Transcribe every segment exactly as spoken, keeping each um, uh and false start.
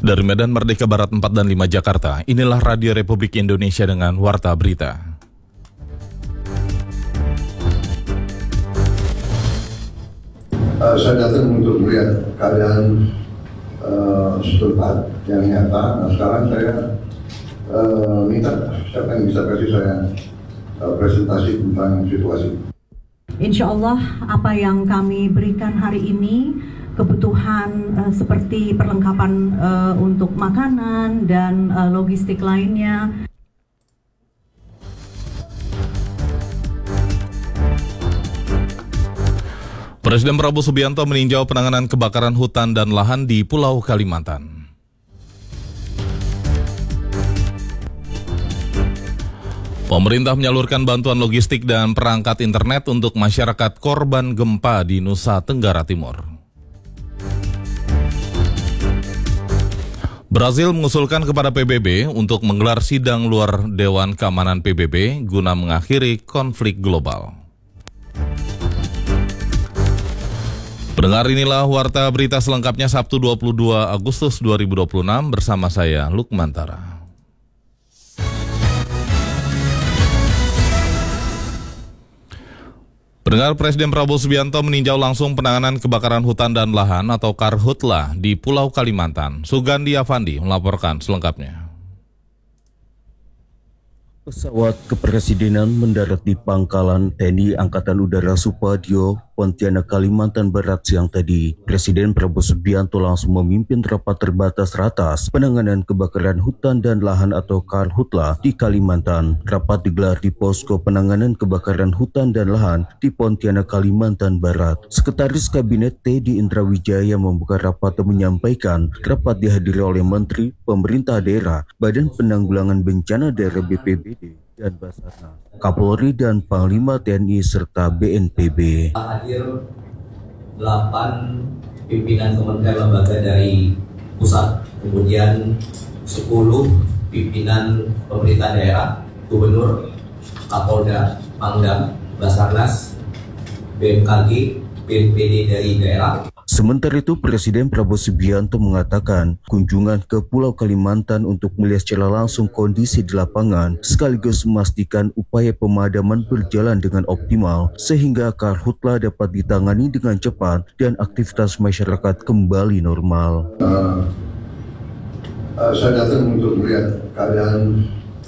Dari Medan Merdeka Barat empat dan lima Jakarta, inilah Radio Republik Indonesia dengan Warta Berita. Uh, saya datang untuk melihat keadaan uh, setempat yang nyata. Nah, sekarang saya uh, minta siapa yang bisa kasih saya uh, presentasi tentang situasi. Insya Allah apa yang kami berikan hari ini, kebutuhan uh, seperti perlengkapan uh, untuk makanan dan uh, logistik lainnya. Presiden Prabowo Subianto meninjau penanganan kebakaran hutan dan lahan di Pulau Kalimantan. Pemerintah menyalurkan bantuan logistik dan perangkat internet untuk masyarakat korban gempa di Nusa Tenggara Timur. Brazil mengusulkan kepada P B B untuk menggelar sidang luar Dewan Keamanan P B B guna mengakhiri konflik global. Pendengar, inilah Warta Berita selengkapnya Sabtu dua puluh dua Agustus dua ribu dua puluh enam bersama saya Lukmantara. Pendengar, Presiden Prabowo Subianto meninjau langsung penanganan kebakaran hutan dan lahan atau Karhutla di Pulau Kalimantan. Sugandi Avandi melaporkan selengkapnya. Pesawat kepresidenan mendarat di pangkalan T N I Angkatan Udara Supadio, Pontianak, Kalimantan Barat siang tadi. Presiden Prabowo Subianto langsung memimpin rapat terbatas ratas penanganan kebakaran hutan dan lahan atau Karhutla di Kalimantan. Rapat digelar di posko penanganan kebakaran hutan dan lahan di Pontianak, Kalimantan Barat. Sekretaris Kabinet Teddy Indrawijaya membuka rapat dan menyampaikan rapat dihadiri oleh Menteri, Pemerintah Daerah, Badan Penanggulangan Bencana Daerah B P B D dan Basarnas, Kapolri dan Panglima T N I serta B N P B. Hadir delapan pimpinan kementerian lembaga dari pusat, kemudian sepuluh pimpinan pemerintah daerah, gubernur, Kapolda, Pangdam, Basarnas, B M K G, B N P D dari daerah. Sementara itu, Presiden Prabowo Subianto mengatakan kunjungan ke Pulau Kalimantan untuk melihat secara langsung kondisi di lapangan sekaligus memastikan upaya pemadaman berjalan dengan optimal sehingga Karhutla dapat ditangani dengan cepat dan aktivitas masyarakat kembali normal. Uh, uh, saya datang untuk melihat keadaan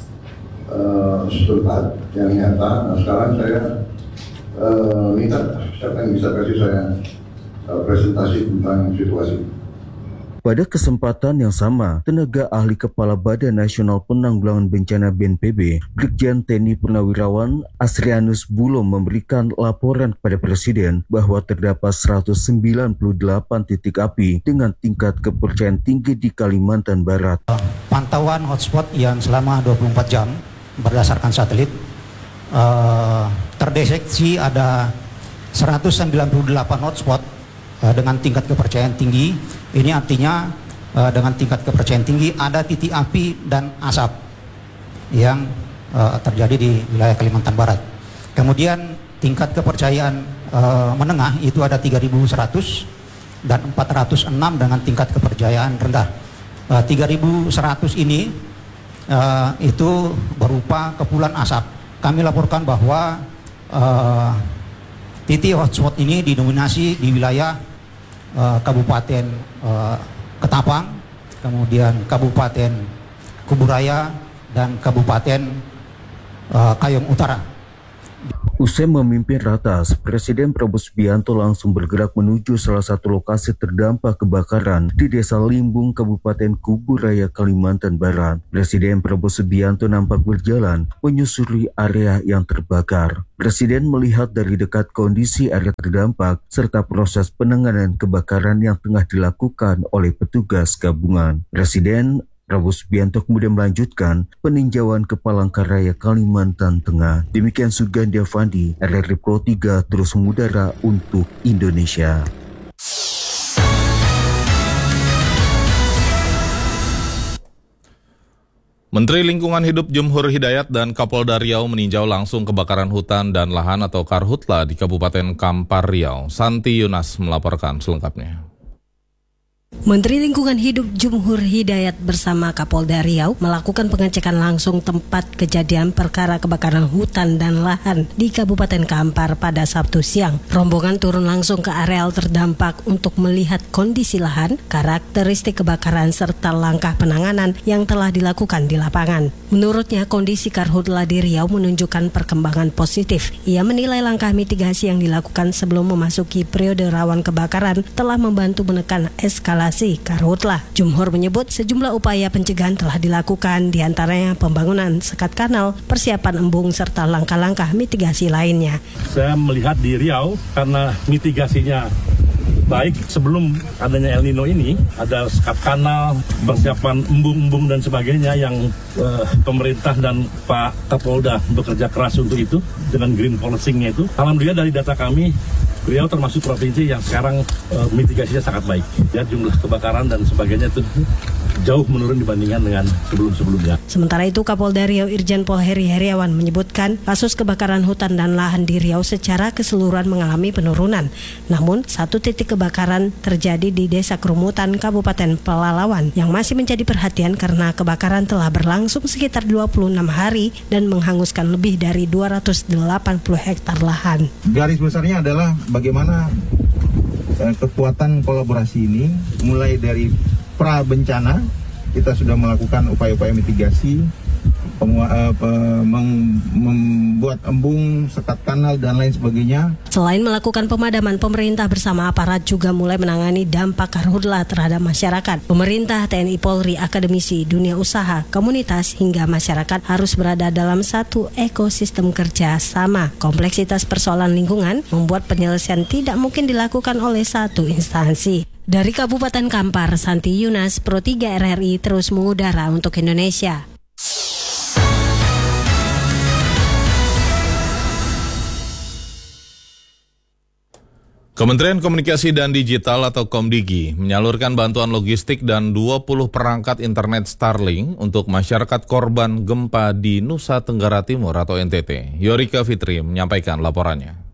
uh, setempat yang nyata. Nah, sekarang saya uh, minta siapa yang bisa kasih saya presentasi tentang situasi. Pada kesempatan yang sama, tenaga ahli Kepala Badan Nasional Penanggulangan Bencana B N P B, Brigjen T N I Purnawirawan Asrianus Bulo memberikan laporan kepada Presiden bahwa terdapat seratus sembilan puluh delapan titik api dengan tingkat kepercayaan tinggi di Kalimantan Barat. Pantauan hotspot yang selama dua puluh empat jam berdasarkan satelit uh, terdeteksi ada seratus sembilan puluh delapan hotspot dengan tingkat kepercayaan tinggi. Ini artinya uh, dengan tingkat kepercayaan tinggi ada titik api dan asap yang uh, terjadi di wilayah Kalimantan Barat. Kemudian tingkat kepercayaan uh, menengah itu ada tiga ribu seratus dan empat ratus enam dengan tingkat kepercayaan rendah. uh, tiga ribu seratus ini uh, itu berupa kepulan asap. Kami laporkan bahwa uh, titik hotspot ini didominasi di wilayah uh, Kabupaten uh, Ketapang, kemudian Kabupaten Kuburaya, dan Kabupaten uh, Kayong Utara. Usai memimpin ratas, Presiden Prabowo Subianto langsung bergerak menuju salah satu lokasi terdampak kebakaran di Desa Limbung, Kabupaten Kuburaya, Kalimantan Barat. Presiden Prabowo Subianto nampak berjalan menyusuri area yang terbakar. Presiden melihat dari dekat kondisi area terdampak serta proses penanganan kebakaran yang tengah dilakukan oleh petugas gabungan. Presiden Prabowo Subianto kemudian melanjutkan peninjauan ke Palangkaraya, Kalimantan Tengah. Demikian Sugandi Avandi, R R I Pro tiga terus mengudara untuk Indonesia. Menteri Lingkungan Hidup Jumhur Hidayat dan Kapolda Riau meninjau langsung kebakaran hutan dan lahan atau Karhutla di Kabupaten Kampar Riau. Santi Yunas melaporkan selengkapnya. Menteri Lingkungan Hidup Jumhur Hidayat bersama Kapolda Riau melakukan pengecekan langsung tempat kejadian perkara kebakaran hutan dan lahan di Kabupaten Kampar pada Sabtu siang. Rombongan turun langsung ke areal terdampak untuk melihat kondisi lahan, karakteristik kebakaran serta langkah penanganan yang telah dilakukan di lapangan. Menurutnya, kondisi karhutla di Riau menunjukkan perkembangan positif. Ia menilai langkah mitigasi yang dilakukan sebelum memasuki periode rawan kebakaran telah membantu menekan eskalasi karhutla. Jumhur menyebut sejumlah upaya pencegahan telah dilakukan, diantaranya pembangunan sekat kanal, persiapan embung, serta langkah-langkah mitigasi lainnya. Saya melihat di Riau karena mitigasinya baik sebelum adanya El Nino ini, ada sekat kanal, persiapan embung-embung dan sebagainya yang uh, pemerintah dan Pak Kapolda bekerja keras untuk itu dengan green policing-nya itu. Alhamdulillah dari data kami, Riau termasuk provinsi yang sekarang uh, mitigasinya sangat baik. Ya, jumlah kebakaran dan sebagainya itu jauh menurun dibandingkan dengan sebelum-sebelumnya. Sementara itu, Kapolda Riau Irjen Pol Heri Heriawan menyebutkan kasus kebakaran hutan dan lahan di Riau secara keseluruhan mengalami penurunan. Namun, satu titik kebakaran terjadi di Desa Kerumutan, Kabupaten Pelalawan yang masih menjadi perhatian karena kebakaran telah berlangsung sekitar dua puluh enam hari dan menghanguskan lebih dari dua ratus delapan puluh hektar lahan. Garis besarnya adalah bagaimana eh, kekuatan kolaborasi ini mulai dari pra bencana kita sudah melakukan upaya-upaya mitigasi, pemua, uh, pe, mem, membuat embung, sekat kanal dan lain sebagainya. Selain melakukan pemadaman, pemerintah bersama aparat juga mulai menangani dampak karhutla terhadap masyarakat. Pemerintah, T N I Polri, akademisi, dunia usaha, komunitas hingga masyarakat harus berada dalam satu ekosistem kerja sama. Kompleksitas persoalan lingkungan membuat penyelesaian tidak mungkin dilakukan oleh satu instansi. Dari Kabupaten Kampar, Santi Yunas, Pro tiga R R I terus mengudara untuk Indonesia. Kementerian Komunikasi dan Digital atau Komdigi menyalurkan bantuan logistik dan dua puluh perangkat internet Starlink untuk masyarakat korban gempa di Nusa Tenggara Timur atau N T T. Yorika Fitri menyampaikan laporannya.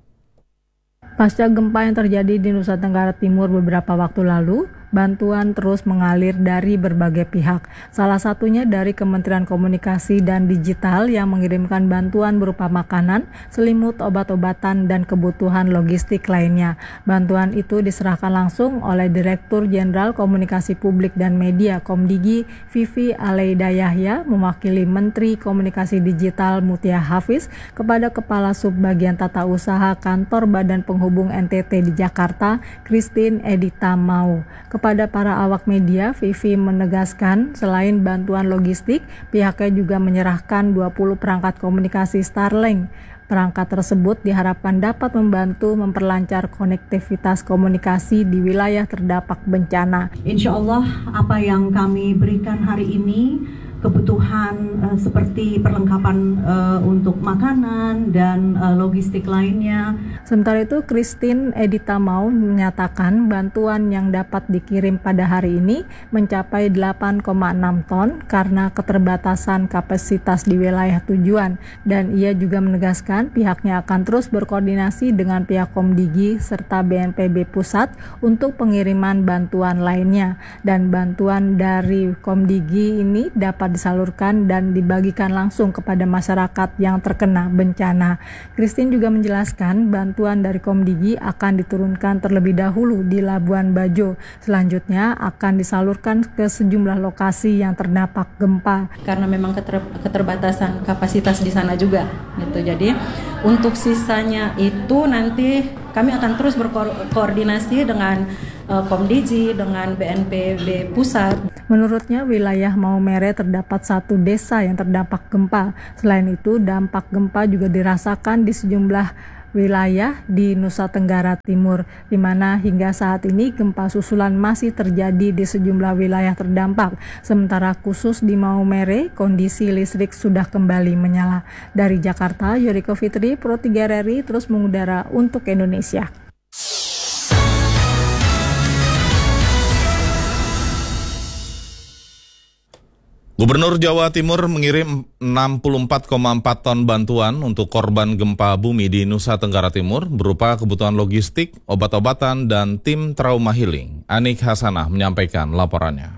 Pasca gempa yang terjadi di Nusa Tenggara Timur beberapa waktu lalu, bantuan terus mengalir dari berbagai pihak. Salah satunya dari Kementerian Komunikasi dan Digital yang mengirimkan bantuan berupa makanan, selimut, obat-obatan, dan kebutuhan logistik lainnya. Bantuan itu diserahkan langsung oleh Direktur Jenderal Komunikasi Publik dan Media Komdigi, Vivi Aleida Yahya, mewakili Menteri Komunikasi Digital Mutia Hafiz kepada Kepala Subbagian Tata Usaha Kantor Badan Penghubung N T T di Jakarta, Christine Edita Mau. Kepada para awak media, Vivi menegaskan selain bantuan logistik, pihaknya juga menyerahkan dua puluh perangkat komunikasi Starlink. Perangkat tersebut diharapkan dapat membantu memperlancar konektivitas komunikasi di wilayah terdampak bencana. Insya Allah apa yang kami berikan hari ini, kebutuhan uh, seperti perlengkapan uh, untuk makanan dan uh, logistik lainnya. Sementara itu, Christine Edita Mau menyatakan bantuan yang dapat dikirim pada hari ini mencapai delapan koma enam ton karena keterbatasan kapasitas di wilayah tujuan, dan ia juga menegaskan pihaknya akan terus berkoordinasi dengan pihak Komdigi serta B N P B Pusat untuk pengiriman bantuan lainnya, dan bantuan dari Komdigi ini dapat disalurkan dan dibagikan langsung kepada masyarakat yang terkena bencana. Christine juga menjelaskan bantuan dari Komdigi akan diturunkan terlebih dahulu di Labuan Bajo. Selanjutnya akan disalurkan ke sejumlah lokasi yang terdampak gempa. Karena memang keter- keterbatasan kapasitas di sana juga, gitu. Jadi untuk sisanya itu nanti kami akan terus berkoordinasi dengan uh, Komdigi, dengan B N P B Pusat. Menurutnya, wilayah Maumere terdapat satu desa yang terdampak gempa. Selain itu, dampak gempa juga dirasakan di sejumlah wilayah di Nusa Tenggara Timur, di mana hingga saat ini gempa susulan masih terjadi di sejumlah wilayah terdampak. Sementara khusus di Maumere, kondisi listrik sudah kembali menyala. Dari Jakarta, Yoriko Fitri, Pro tiga R R I terus mengudara untuk Indonesia. Gubernur Jawa Timur mengirim enam puluh empat koma empat ton bantuan untuk korban gempa bumi di Nusa Tenggara Timur berupa kebutuhan logistik, obat-obatan, dan tim trauma healing. Anik Hasanah menyampaikan laporannya.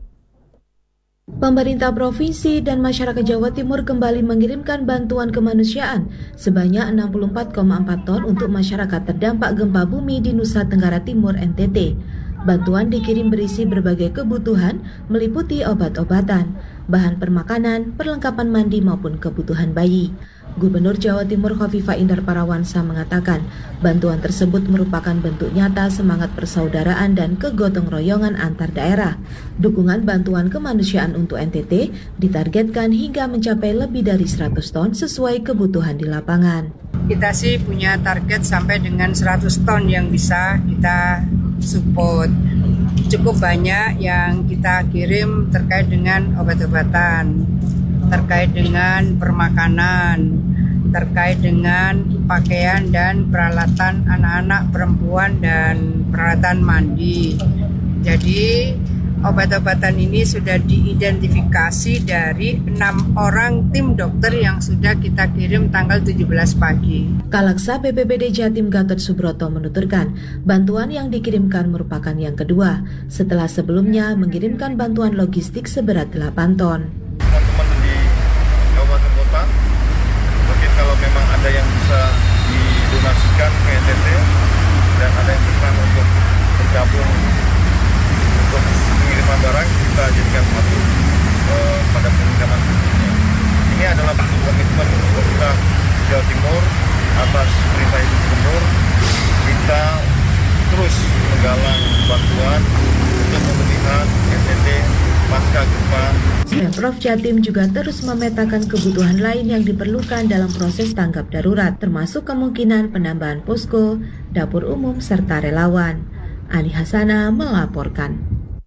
Pemerintah provinsi dan masyarakat Jawa Timur kembali mengirimkan bantuan kemanusiaan sebanyak enam puluh empat koma empat ton untuk masyarakat terdampak gempa bumi di Nusa Tenggara Timur N T T. Bantuan dikirim berisi berbagai kebutuhan meliputi obat-obatan, bahan permakanan, perlengkapan mandi maupun kebutuhan bayi. Gubernur Jawa Timur Khofifah Indar Parawansa mengatakan, bantuan tersebut merupakan bentuk nyata semangat persaudaraan dan kegotong royongan antar daerah. Dukungan bantuan kemanusiaan untuk N T T ditargetkan hingga mencapai lebih dari seratus ton sesuai kebutuhan di lapangan. Kita sih punya target sampai dengan seratus ton yang bisa kita support. Cukup banyak yang kita kirim terkait dengan obat-obatan, terkait dengan permakanan, terkait dengan pakaian dan peralatan anak-anak, perempuan, dan peralatan mandi. Jadi obat-obatan ini sudah diidentifikasi dari enam orang tim dokter yang sudah kita kirim tanggal tujuh belas pagi. Kalaksa B P B D Jatim Gatot Subroto menuturkan, bantuan yang dikirimkan merupakan yang kedua, setelah sebelumnya mengirimkan bantuan logistik seberat delapan ton. Teman-teman di kabupaten kota, mungkin kalau memang ada yang bisa didonasikan ke N T T dan ada yang berkenan untuk bergabung untuk pengiriman barang, kita jadikan satu uh, pada pengiriman berikutnya. Ini adalah bentuk komitmen pemerintah Jawa Timur atas perintah Ibu Gubernur. Kita terus menggalang bantuan untuk pemulihan N T T pasca gempa. Pemprov Jatim juga terus memetakan kebutuhan lain yang diperlukan dalam proses tanggap darurat, termasuk kemungkinan penambahan posko, dapur umum, serta relawan. Ani Hasanah melaporkan.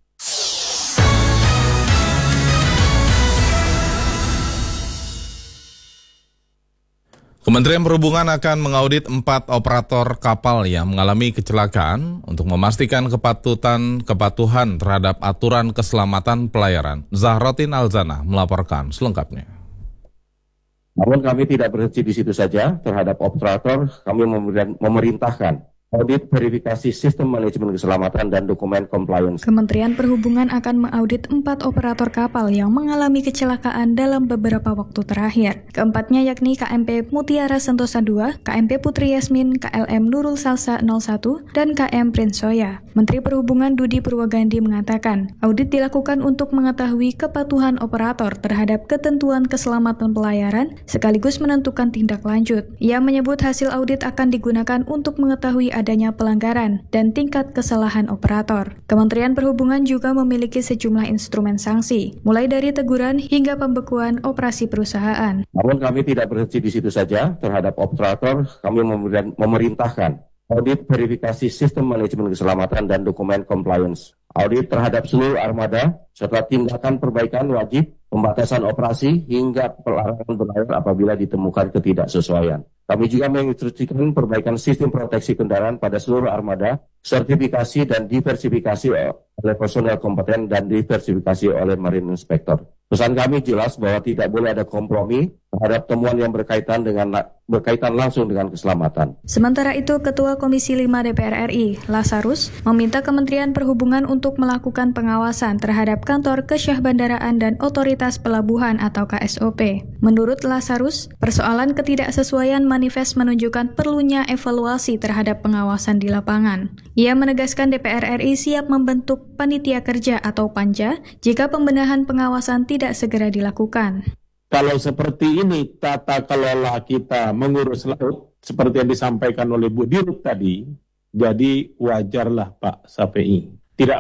Kementerian Perhubungan akan mengaudit empat operator kapal yang mengalami kecelakaan untuk memastikan kepatutan kepatuhan terhadap aturan keselamatan pelayaran. Zahrotin Alzana melaporkan selengkapnya. Namun kami tidak berhenti di situ saja. Terhadap operator, kami memerintahkan audit verifikasi sistem manajemen keselamatan dan dokumen compliance. Kementerian Perhubungan akan mengaudit empat operator kapal yang mengalami kecelakaan dalam beberapa waktu terakhir. Keempatnya yakni K M P Mutiara Sentosa dua, K M P Putri Yasmin, K L M Nurul Salsa nol satu, dan K M Prince Soya. Menteri Perhubungan Dudi Purwagandi mengatakan, audit dilakukan untuk mengetahui kepatuhan operator terhadap ketentuan keselamatan pelayaran, sekaligus menentukan tindak lanjut. Ia menyebut hasil audit akan digunakan untuk mengetahui adanya pelanggaran dan tingkat kesalahan operator. Kementerian Perhubungan juga memiliki sejumlah instrumen sanksi, mulai dari teguran hingga pembekuan operasi perusahaan. Namun kami tidak berhenti di situ saja. Terhadap operator, kami memerintahkan audit verifikasi sistem manajemen keselamatan dan dokumen compliance. Audit terhadap seluruh armada, serta tindakan perbaikan wajib, pembatasan operasi, hingga pelarangan berlayar apabila ditemukan ketidaksesuaian. Kami juga menginstruksikan perbaikan sistem proteksi kendaraan pada seluruh armada, sertifikasi dan diversifikasi oleh personel kompeten dan diversifikasi oleh Marine Inspector. Pesan kami jelas bahwa tidak boleh ada kompromi terhadap temuan yang berkaitan dengan berkaitan langsung dengan keselamatan. Sementara itu, Ketua Komisi lima D P R R I, Lazarus, meminta Kementerian Perhubungan untuk melakukan pengawasan terhadap kantor kesyahbandaraan dan otoritas pelabuhan atau K S O P. Menurut Lazarus, persoalan ketidaksesuaian manifest menunjukkan perlunya evaluasi terhadap pengawasan di lapangan. Ia menegaskan D P R R I siap membentuk panitia kerja atau panja jika pembenahan pengawasan tidak segera dilakukan. Kalau seperti ini tata kelola kita mengurus laut, seperti yang disampaikan oleh Bu Dirut tadi, jadi wajarlah Pak Sapei. Tidak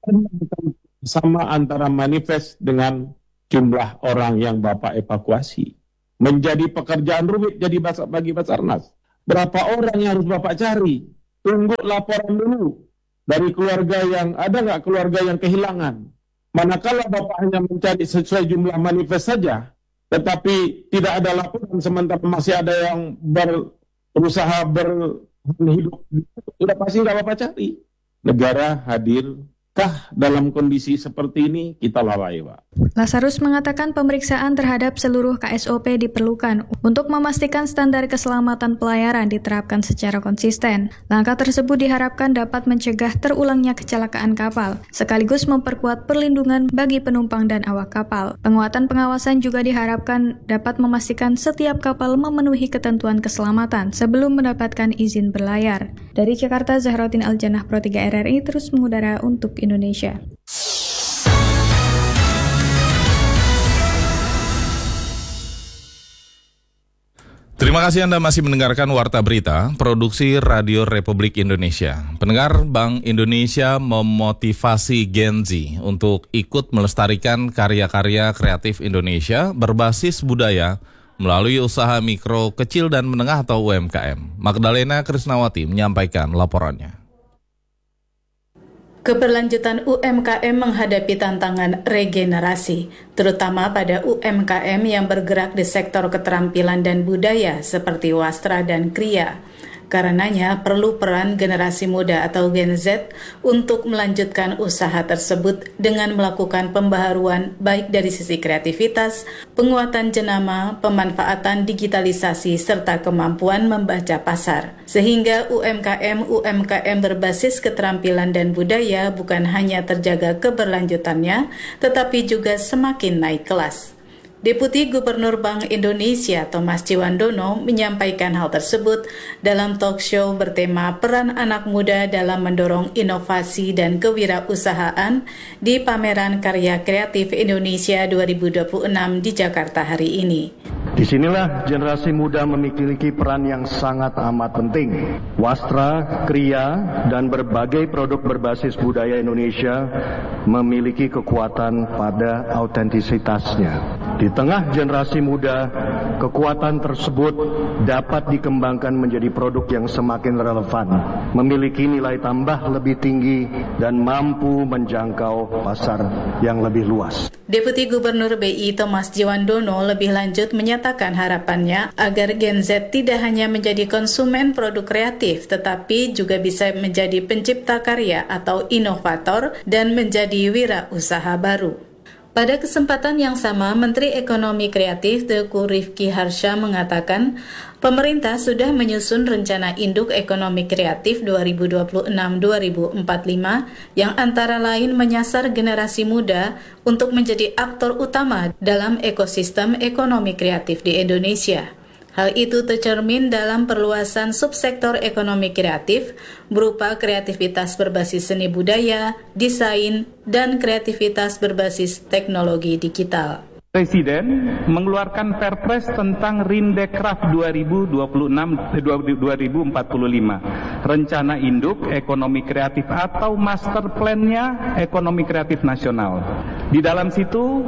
sama antara manifest dengan jumlah orang yang Bapak evakuasi. Menjadi pekerjaan rumit jadi bagi Basarnas. Berapa orang yang harus Bapak cari? Tunggu laporan dulu dari keluarga yang ada nggak keluarga yang kehilangan. Manakala Bapak hanya mencari sesuai jumlah manifest saja, tetapi tidak ada laporan sementara masih ada yang ber, berusaha berhidup, sudah pasti nggak Bapak cari. Negara hadirkah dalam kondisi seperti ini? Kita lalai, Pak. Lazarus mengatakan pemeriksaan terhadap seluruh K S O P diperlukan untuk memastikan standar keselamatan pelayaran diterapkan secara konsisten. Langkah tersebut diharapkan dapat mencegah terulangnya kecelakaan kapal, sekaligus memperkuat perlindungan bagi penumpang dan awak kapal. Penguatan pengawasan juga diharapkan dapat memastikan setiap kapal memenuhi ketentuan keselamatan sebelum mendapatkan izin berlayar. Dari Jakarta, Zahrotin Aljannah, Pro tiga R R I, terus mengudara untuk Indonesia. Terima kasih Anda masih mendengarkan Warta Berita, produksi Radio Republik Indonesia. Pendengar, Bank Indonesia memotivasi Gen Z untuk ikut melestarikan karya-karya kreatif Indonesia berbasis budaya melalui usaha mikro, kecil, dan menengah atau U M K M. Magdalena Krisnawati menyampaikan laporannya. Keberlanjutan U M K M menghadapi tantangan regenerasi, terutama pada U M K M yang bergerak di sektor keterampilan dan budaya seperti wastra dan kriya. Karenanya perlu peran generasi muda atau Gen Z untuk melanjutkan usaha tersebut dengan melakukan pembaharuan baik dari sisi kreativitas, penguatan jenama, pemanfaatan digitalisasi, serta kemampuan membaca pasar. Sehingga U M K M-U M K M berbasis keterampilan dan budaya bukan hanya terjaga keberlanjutannya, tetapi juga semakin naik kelas. Deputi Gubernur Bank Indonesia Thomas Ciwandono menyampaikan hal tersebut dalam talk show bertema peran anak muda dalam mendorong inovasi dan kewirausahaan di Pameran Karya Kreatif Indonesia dua ribu dua puluh enam di Jakarta hari ini. Disinilah generasi muda memiliki peran yang sangat amat penting. Wastra, kriya, dan berbagai produk berbasis budaya Indonesia memiliki kekuatan pada autentisitasnya. Di tengah generasi muda, kekuatan tersebut dapat dikembangkan menjadi produk yang semakin relevan, memiliki nilai tambah lebih tinggi, dan mampu menjangkau pasar yang lebih luas. Deputi Gubernur B I Thomas Ciwandono lebih lanjut menyatakan harapannya agar Gen Z tidak hanya menjadi konsumen produk kreatif, tetapi juga bisa menjadi pencipta karya atau inovator dan menjadi wirausaha baru. Pada kesempatan yang sama, Menteri Ekonomi Kreatif Teuku Rifki Harsha mengatakan pemerintah sudah menyusun rencana induk ekonomi kreatif dua ribu dua puluh enam sampai dua ribu empat puluh lima yang antara lain menyasar generasi muda untuk menjadi aktor utama dalam ekosistem ekonomi kreatif di Indonesia. Hal itu tercermin dalam perluasan subsektor ekonomi kreatif berupa kreativitas berbasis seni budaya, desain, dan kreativitas berbasis teknologi digital. Presiden mengeluarkan Perpres tentang Rindekraf dua ribu dua puluh enam sampai dua ribu empat puluh lima, rencana induk ekonomi kreatif atau master plan-nya ekonomi kreatif nasional. Di dalam situ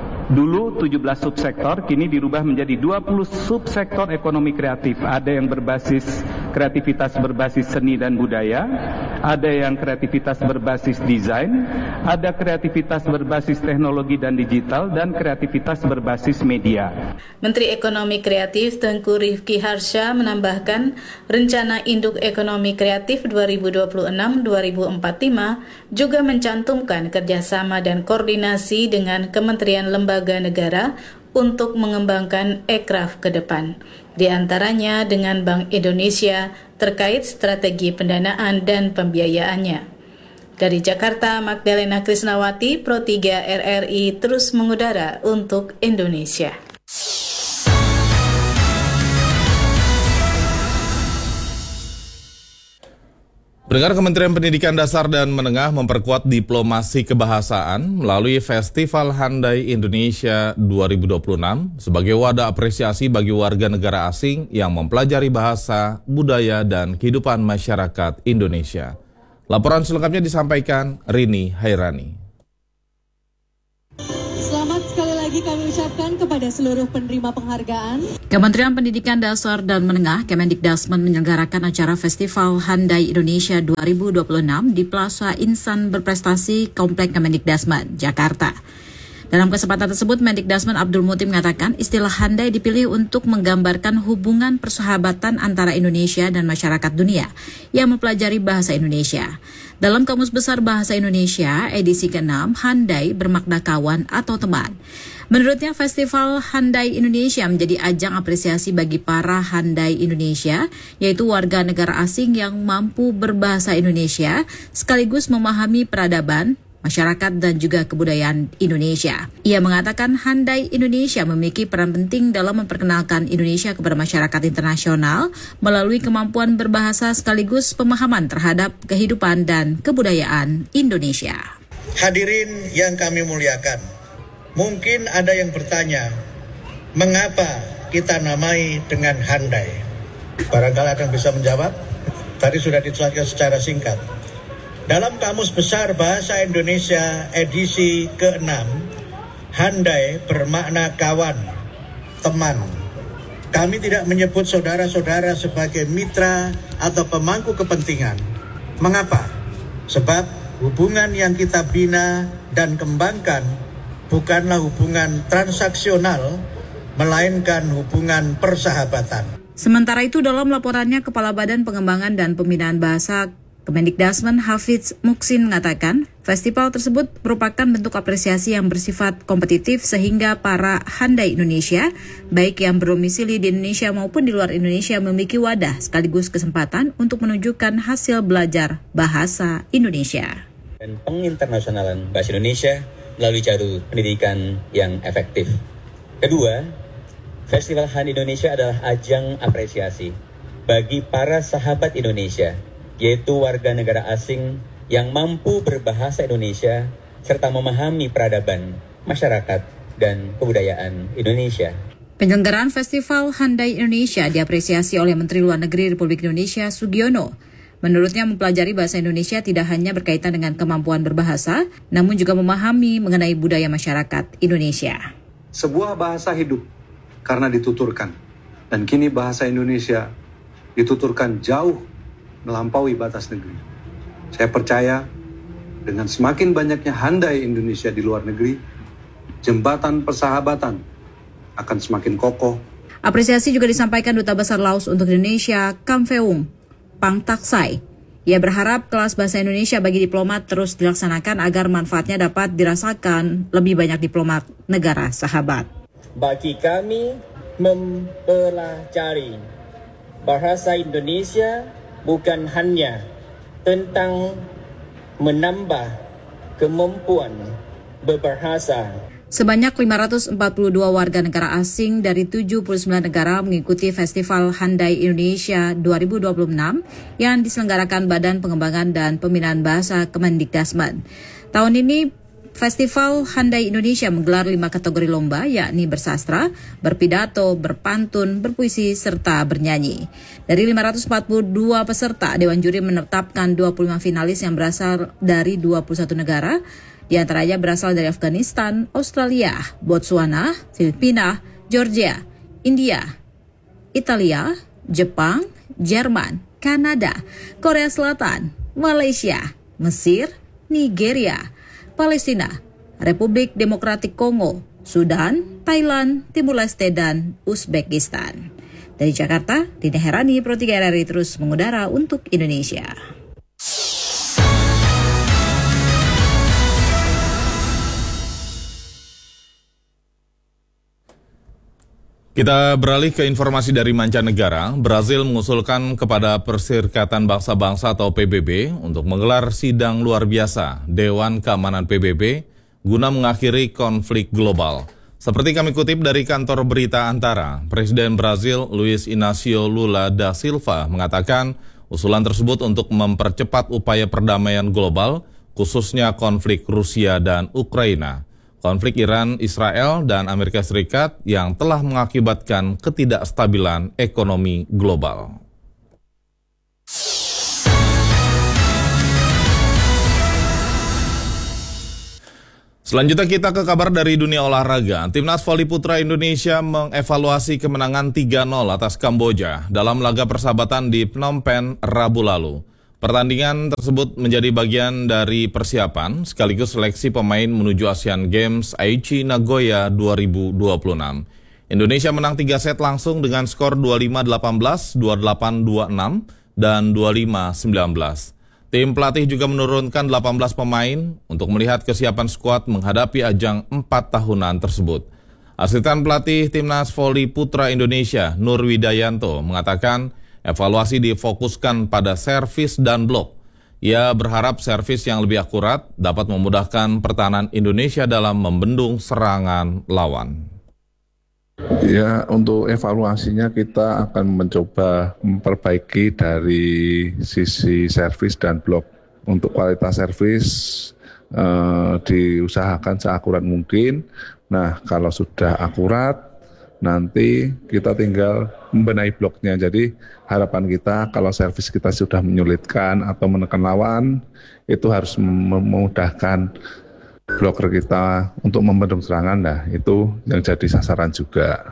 dulu tujuh belas subsektor, kini dirubah menjadi dua puluh subsektor ekonomi kreatif. Ada yang berbasis kreativitas berbasis seni dan budaya, ada yang kreativitas berbasis desain, ada kreativitas berbasis teknologi dan digital, dan kreativitas berbasis media. Menteri Ekonomi Kreatif Teuku Rifki Harsha menambahkan rencana induk ekonomi kreatif dua ribu dua puluh enam sampai dua ribu empat puluh lima juga mencantumkan kerjasama dan koordinasi dengan kementerian lembaga negara untuk mengembangkan ekraf ke depan. Di antaranya dengan Bank Indonesia terkait strategi pendanaan dan pembiayaannya. Dari Jakarta, Magdalena Krisnawati, Pro tiga R R I terus mengudara untuk Indonesia. Pendengar, Kementerian Pendidikan Dasar dan Menengah memperkuat diplomasi kebahasaan melalui Festival Handai Indonesia dua ribu dua puluh enam sebagai wadah apresiasi bagi warga negara asing yang mempelajari bahasa, budaya, dan kehidupan masyarakat Indonesia. Laporan selengkapnya disampaikan Rini Hairani. Selamat sekali lagi kami ucapkan kepada seluruh penerima penghargaan. Kementerian Pendidikan Dasar dan Menengah Kemendikdasmen menyelenggarakan acara Festival Handai Indonesia dua ribu dua puluh enam di Plaza Insan Berprestasi Komplek Kemendikdasmen, Jakarta. Dalam kesempatan tersebut, Mendikdasmen Abdul Muti mengatakan istilah handai dipilih untuk menggambarkan hubungan persahabatan antara Indonesia dan masyarakat dunia yang mempelajari bahasa Indonesia. Dalam Kamus Besar Bahasa Indonesia edisi keenam, handai bermakna kawan atau teman. Menurutnya, Festival Handai Indonesia menjadi ajang apresiasi bagi para handai Indonesia, yaitu warga negara asing yang mampu berbahasa Indonesia sekaligus memahami peradaban, masyarakat dan juga kebudayaan Indonesia. Ia mengatakan handai Indonesia memiliki peran penting dalam memperkenalkan Indonesia kepada masyarakat internasional melalui kemampuan berbahasa sekaligus pemahaman terhadap kehidupan dan kebudayaan Indonesia. Hadirin yang kami muliakan, mungkin ada yang bertanya, mengapa kita namai dengan handai? Barangkali ada yang bisa menjawab. Tadi sudah dijelaskan secara singkat. Dalam Kamus Besar Bahasa Indonesia edisi keenam, handai bermakna kawan, teman. Kami tidak menyebut saudara-saudara sebagai mitra atau pemangku kepentingan. Mengapa? Sebab hubungan yang kita bina dan kembangkan bukanlah hubungan transaksional, melainkan hubungan persahabatan. Sementara itu, dalam laporannya, Kepala Badan Pengembangan dan Pembinaan Bahasa Kemendikdasmen Hafiz Muksin mengatakan, festival tersebut merupakan bentuk apresiasi yang bersifat kompetitif sehingga para handai Indonesia, baik yang berdomisili di Indonesia maupun di luar Indonesia, memiliki wadah sekaligus kesempatan untuk menunjukkan hasil belajar bahasa Indonesia. Dan penginternasionalan bahasa Indonesia melalui jalur pendidikan yang efektif. Kedua, Festival Handai Indonesia adalah ajang apresiasi bagi para sahabat Indonesia, yaitu warga negara asing yang mampu berbahasa Indonesia serta memahami peradaban, masyarakat, dan kebudayaan Indonesia. Penyelenggaraan Festival Handai Indonesia diapresiasi oleh Menteri Luar Negeri Republik Indonesia Sugiono. Menurutnya, mempelajari bahasa Indonesia tidak hanya berkaitan dengan kemampuan berbahasa, namun juga memahami mengenai budaya masyarakat Indonesia. Sebuah bahasa hidup karena dituturkan, dan kini bahasa Indonesia dituturkan jauh melampaui batas negeri. Saya percaya dengan semakin banyaknya handai Indonesia di luar negeri, jembatan persahabatan akan semakin kokoh. Apresiasi juga disampaikan Duta Besar Laos untuk Indonesia, Kam Feung Pang Taksai. Ia berharap kelas bahasa Indonesia bagi diplomat terus dilaksanakan agar manfaatnya dapat dirasakan lebih banyak diplomat negara sahabat. Bagi kami, mempelajari bahasa Indonesia bukan hanya tentang menambah kemampuan berbahasa. Sebanyak lima ratus empat puluh dua warga negara asing dari tujuh puluh sembilan negara mengikuti Festival Handai Indonesia dua ribu dua puluh enam yang diselenggarakan Badan Pengembangan dan Pembinaan Bahasa Kemendikdasmen. Tahun ini, Festival Handai Indonesia menggelar lima kategori lomba, yakni bersastra, berpidato, berpantun, berpuisi, serta bernyanyi. Dari lima ratus empat puluh dua peserta, Dewan Juri menetapkan dua puluh lima finalis yang berasal dari dua puluh satu negara, di antaranya berasal dari Afghanistan, Australia, Botswana, Filipina, Georgia, India, Italia, Jepang, Jerman, Kanada, Korea Selatan, Malaysia, Mesir, Nigeria, Palestina, Republik Demokratik Kongo, Sudan, Thailand, Timur Leste, dan Uzbekistan. Dari Jakarta, Dina Herani, Pro tiga R R I terus mengudara untuk Indonesia. Kita beralih ke informasi dari mancanegara. Brazil mengusulkan kepada Perserikatan Bangsa-Bangsa atau P B B untuk menggelar sidang luar biasa Dewan Keamanan P B B guna mengakhiri konflik global. Seperti kami kutip dari kantor berita Antara, Presiden Brazil Luiz Inácio Lula da Silva mengatakan usulan tersebut untuk mempercepat upaya perdamaian global, khususnya konflik Rusia dan Ukraina. Konflik Iran, Israel, dan Amerika Serikat yang telah mengakibatkan ketidakstabilan ekonomi global. Selanjutnya kita ke kabar dari dunia olahraga. Timnas voli putra Indonesia mengevaluasi kemenangan tiga nol atas Kamboja dalam laga persahabatan di Phnom Penh Rabu lalu. Pertandingan tersebut menjadi bagian dari persiapan sekaligus seleksi pemain menuju Asian Games Aichi Nagoya dua ribu dua puluh enam. Indonesia menang tiga set langsung dengan skor dua puluh lima delapan belas, dua puluh delapan dua puluh enam, dan dua puluh lima sembilan belas. Tim pelatih juga menurunkan delapan belas pemain untuk melihat kesiapan skuad menghadapi ajang empat tahunan tersebut. Asisten pelatih Timnas Voli Putra Indonesia, Nur Widayanto, mengatakan evaluasi difokuskan pada servis dan blok. Ia berharap servis yang lebih akurat dapat memudahkan pertahanan Indonesia dalam membendung serangan lawan. Ya, untuk evaluasinya kita akan mencoba memperbaiki dari sisi servis dan blok. Untuk kualitas servis eh, diusahakan seakurat mungkin. Nah, kalau sudah akurat, nanti kita tinggal membenahi bloknya. Jadi harapan kita kalau servis kita sudah menyulitkan atau menekan lawan, itu harus memudahkan bloker kita untuk membendung serangan. Nah, itu yang jadi sasaran juga.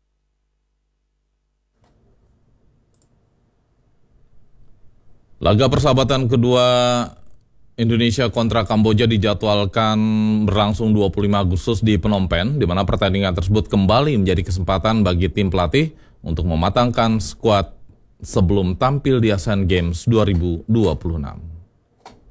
Laga persahabatan kedua Indonesia kontra Kamboja dijadwalkan berlangsung dua puluh lima Agustus di Phnom Penh, di mana pertandingan tersebut kembali menjadi kesempatan bagi tim pelatih untuk mematangkan skuad sebelum tampil di Asian Games dua ribu dua puluh enam.